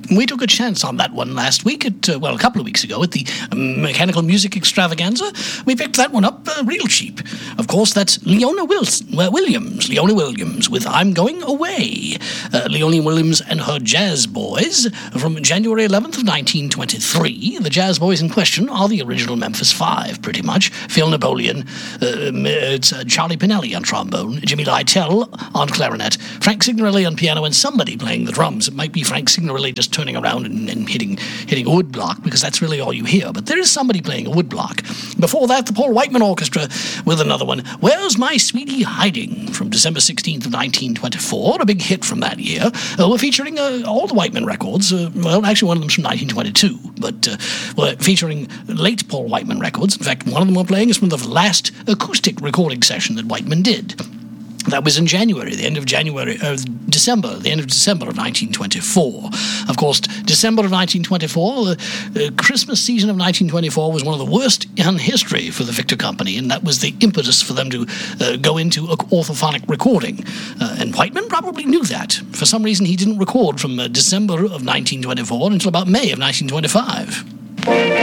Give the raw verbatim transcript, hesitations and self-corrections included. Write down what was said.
we took a chance on that one last week, at, uh, well, a couple of weeks ago, at the um, Mechanical Music Extravaganza. We picked that one up uh, real cheap. Of course, that's Leona Wilson, uh, Williams, Leona Williams, with I'm Going Away. Uh, Leona Williams and her Jazz Boys from January eleventh of nineteen twenty-three. The Jazz Boys in question are the original Memphis Five, pretty much. Phil Napoleon, uh, it's uh, Charlie Pinelli on trombone, Jimmy Lytell on clarinet, Frank Signorelli on piano, and somebody playing the drums. It might be Frank Signorelli just turning around and, and hitting hitting a wood block, because that's really all you hear. But there is somebody playing a wood block. Before that, the Paul Whiteman Orchestra with another one, Where's My Sweetie Hiding, from December sixteenth of nineteen twenty-four, a big hit from that year. Uh, we're featuring uh, all the Whiteman records. Uh, well, actually, one of them's from nineteen twenty-two, but uh, we're featuring late Paul Whiteman records. In fact, one of them we're playing is from the last acoustic recording session that Whiteman did. That was in January, the end of January, uh, December, the end of December of nineteen twenty-four. Of course, December of nineteen twenty-four, the uh, Christmas season of nineteen twenty-four was one of the worst in history for the Victor Company, and that was the impetus for them to uh, go into orthophonic recording. Uh, and Whiteman probably knew that. For some reason, he didn't record from uh, December of nineteen twenty-four until about May of nineteen twenty-five.